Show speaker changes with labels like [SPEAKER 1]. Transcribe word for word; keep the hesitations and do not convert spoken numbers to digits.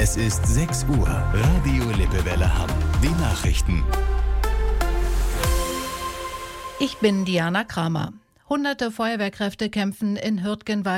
[SPEAKER 1] Es ist sechs Uhr. Radio Lippewelle Hamm. Die Nachrichten.
[SPEAKER 2] Ich bin Diana Kramer. Hunderte Feuerwehrkräfte kämpfen in Hürtgenwald